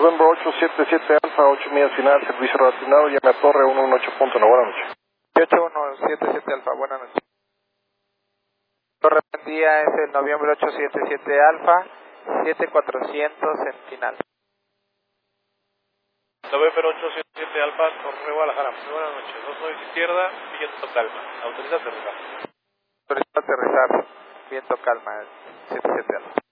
November 877 Alfa, 8 millas final, servicio relacionado, llame a Torre 118.1, buenas noches. 8177 Alfa, buenas noches. Torre, buen día, es el noviembre 877 Alfa, 7400 en final. Noviembre 877 Alfa, Torre Guadalajara, muy buenas noches, 29 izquierda, viento calma, autoriza aterrizar. Autoriza aterrizar, viento calma, 77 Alfa.